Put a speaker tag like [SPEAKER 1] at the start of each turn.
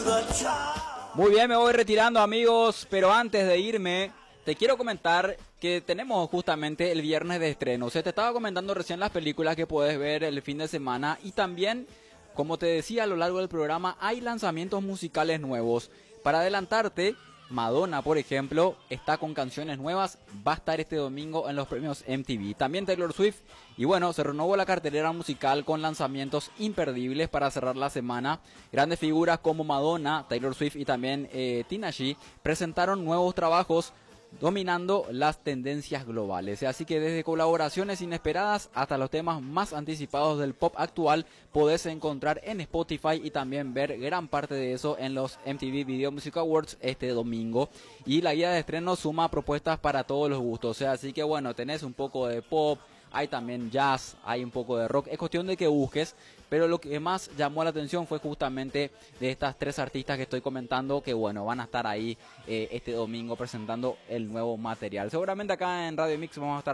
[SPEAKER 1] Muy bien, me voy retirando, amigos, pero antes de irme, te quiero comentar que tenemos justamente el viernes de estreno. O sea, te estaba comentando recién las películas que puedes ver el fin de semana y también, como te decía a lo largo del programa, hay lanzamientos musicales nuevos. Para adelantarte, Madonna, por ejemplo, está con canciones nuevas, va a estar este domingo en los premios MTV. También Taylor Swift, y bueno, se renovó la cartelera musical con lanzamientos imperdibles para cerrar la semana. Grandes figuras como Madonna, Taylor Swift y también Tina G presentaron nuevos trabajos dominando las tendencias globales. Así que desde colaboraciones inesperadas hasta los temas más anticipados del pop actual podés encontrar en Spotify y también ver gran parte de eso en los MTV Video Music Awards este domingo. Y la guía de estreno suma propuestas para todos los gustos. Así que bueno, tenés un poco de pop, hay también jazz, hay un poco de rock. Es cuestión de que busques, pero lo que más llamó la atención fue justamente de estas tres artistas que estoy comentando, que bueno, van a estar ahí este domingo presentando el nuevo material. Seguramente acá en Radio Mix vamos a estar